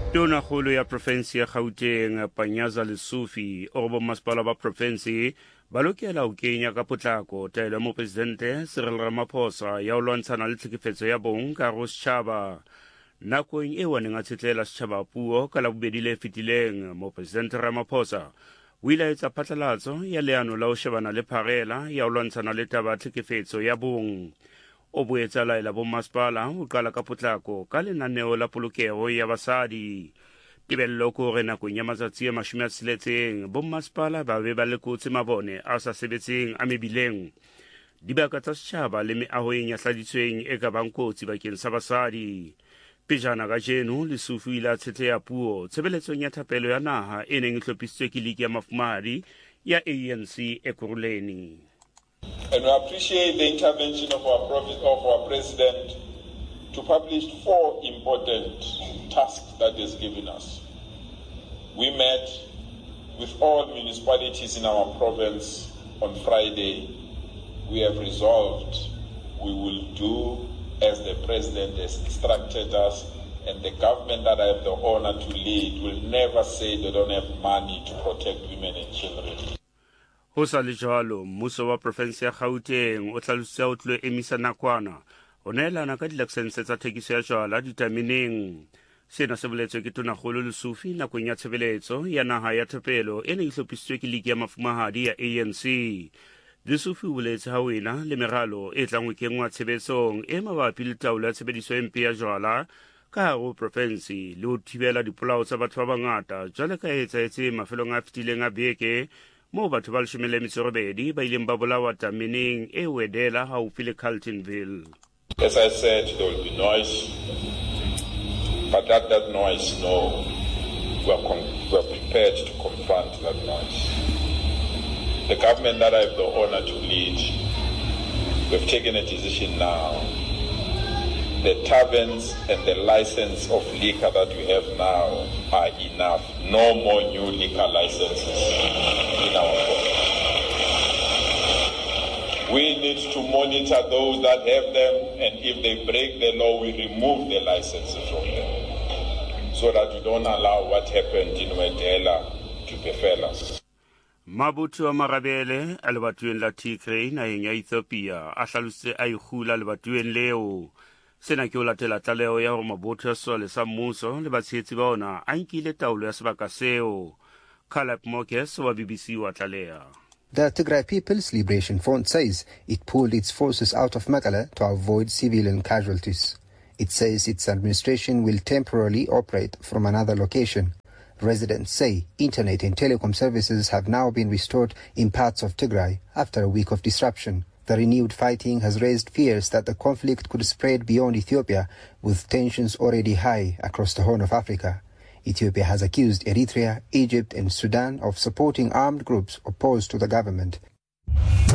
Tonakgolo ya Provinsi ya Gauteng Panyaza Lesufi o bommasepala ba provinsi ba lokela ho kenya ka potlako taelo ya mopresidente Cyril Ramaphosa ya ho lwantshana le tlhekefetso ya bong ka hare ho setjhaba. Nakong eo a neng a tshetlela setjhaba puo ka Labobedi le fetileng, mopresidente Ramaphosa o ile a etsa phatlalatso ya leano la ho shebana le pharela ya ho lwantshana le taba ya tlhekefetso ya bong. O boetse a laela bommasepala ho qala ka potlako ka lenaneo la polokeho ya basadi. Tebello ke hore nakong ya matsatsi a 60 bommasepala ba be ba lekotse mabone a sa sebetseng a mebileng, dibaka tsa setjhaba le meaho e nyahladitsweng e ka bang kotsi bakeng sa basadi. Pejana kajeno Lesufi o ile a tshetleha puo tshebeletsong ya thapelo ya naha e neng e hlophisitswe ke Liki ya Mafumahadi ya ANC Ekurhuleni. And we appreciate the intervention of our President to publish 4 important tasks that he has given us. We met with all municipalities in our province on Friday. We have resolved we will do as the President has instructed us, and the government that I have the honor to lead will never say they don't have money to protect women and children. Ho sa le jwalo, mmuso wa provinsi ya Gauteng o hlalositse ho tlo emisa nakwana ho neelana ka dilaesense tsa thekiso ya jwala ditameneng. Sena se boletswe ke Tonakgolo Lesufi nakong ya tshebeletso ya naha ya thapelo e neng e hlophisitswe ke Liki ya Mafumahadi ya ANC. Lesufi o boletse ha wena le meralo e tlang ho kengwa tshebetsong e mabapi le taolo ya tshebediso e mpe ya jwala ka hare ho provinsi le ho thibela dipolao tsa batho ba bangata jwale ka etsahetse mafelong a fetileng a beke moo batho ba 18 ba ileng ba bolawa tameneng e Wedela haufi le Carletonville. As I said, there will be noise, but that noise, no, we are prepared to confront that noise. The government that I have the honor to lead, we've taken a decision now. The taverns and the license of liquor that we have now are enough. No more new liquor licenses in our province. We need to monitor those that have them, and if they break the law, we remove the licenses from them, so that we don't allow what happened in Wedela to befell us. Mabutu a Marabele a lebatoweng la Tigray naheng ya Ethiopia a hlalositse a ikgula lebatoweng leo. Sena ke ho latela tlaleho ya hore mabotho a sesole sa mmuso le batshehetsi ba ona a nkile taolo ya sebaka seo. Caleb Mokes wa BBC wa tlaleha. The Tigray People's Liberation Front says it pulled its forces out of Mekelle to avoid civilian casualties. It says its administration will temporarily operate from another location. Residents say internet and telecom services have now been restored in parts of Tigray after a week of disruption. The renewed fighting has raised fears that the conflict could spread beyond Ethiopia, with tensions already high across the Horn of Africa. Ethiopia has accused Eritrea, Egypt and Sudan of supporting armed groups opposed to the government.